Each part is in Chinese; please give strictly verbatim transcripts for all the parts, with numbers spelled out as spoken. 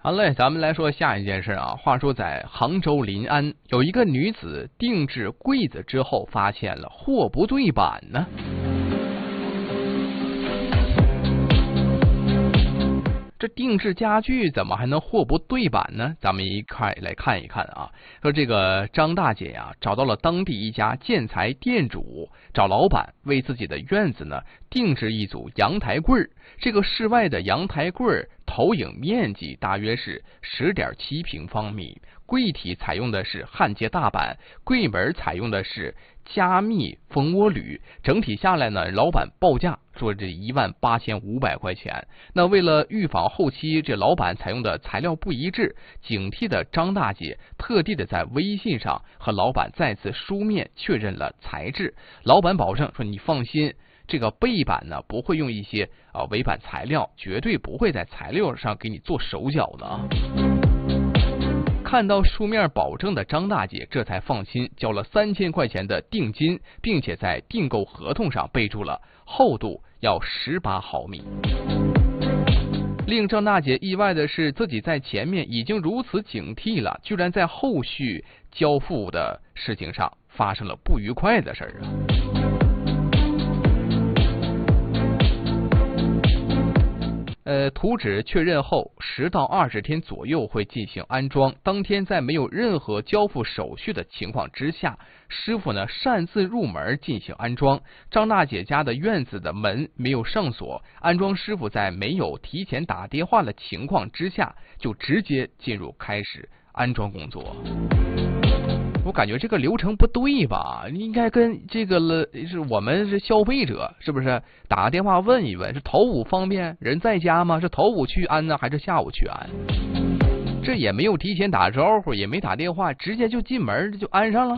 好嘞，咱们来说下一件事啊。话说在杭州临安，有一个女子定制柜子之后，发现了货不对版呢。这定制家具怎么还能货不对版呢？咱们一块来看一看啊。说这个张大姐呀，找到了当地一家建材店主，找老板为自己的院子呢定制一组阳台柜儿。这个室外的阳台柜儿投影面积大约是十点七平方米，柜体采用的是焊接大板，柜门采用的是加密蜂窝铝，整体下来呢，老板报价说这一万八千五百块钱。那为了预防后期这老板采用的材料不一致，警惕的张大姐特地的在微信上和老板再次书面确认了材质。老板保证说你放心，这个背板呢不会用一些啊违反材料，绝对不会在材料上给你做手脚的啊。看到书面保证的张大姐这才放心，交了三千块钱的定金，并且在订购合同上备注了厚度要十八毫米。令张大姐意外的是，自己在前面已经如此警惕了，居然在后续交付的事情上发生了不愉快的事儿啊。呃，图纸确认后，十到二十天左右会进行安装。当天在没有任何交付手续的情况之下，师傅呢擅自入门进行安装。张大姐家的院子的门没有上锁，安装师傅在没有提前打电话的情况之下，就直接进入开始安装工作。我感觉这个流程不对吧？应该跟这个了，是我们是消费者，是不是打个电话问一问，是头五方便人在家吗？是头五去安呢，还是下午去安？这也没有提前打招呼，也没打电话，直接就进门就安上了。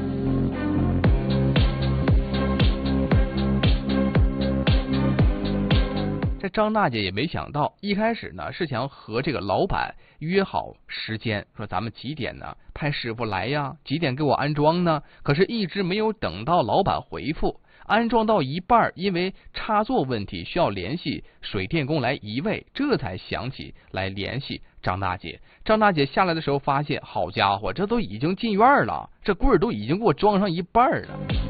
这张大姐也没想到，一开始呢是想和这个老板约好时间，说咱们几点呢派师傅来呀，几点给我安装呢？可是一直没有等到老板回复。安装到一半，因为插座问题需要联系水电工来移位，这才想起来联系张大姐。张大姐下来的时候发现，好家伙，这都已经进院了，这柜儿都已经给我装上一半了。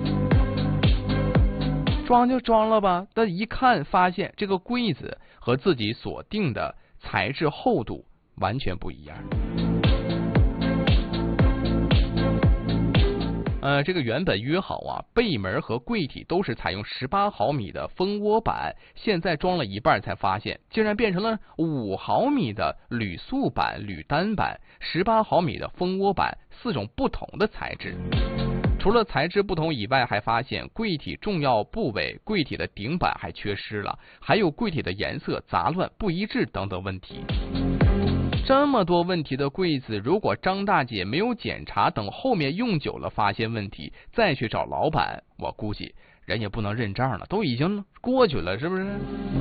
装就装了吧，但一看发现这个柜子和自己所定的材质厚度完全不一样。呃，这个原本约好啊，背门和柜体都是采用十八毫米的蜂窝板，现在装了一半才发现，竟然变成了五毫米的铝塑板、铝单板、十八毫米的蜂窝板，四种不同的材质。除了材质不同以外，还发现柜体重要部位、柜体的顶板还缺失了，还有柜体的颜色杂乱不一致等等问题。这么多问题的柜子，如果张大姐没有检查，等后面用久了发现问题，再去找老板，我估计人也不能认账了，都已经过去了，是不是？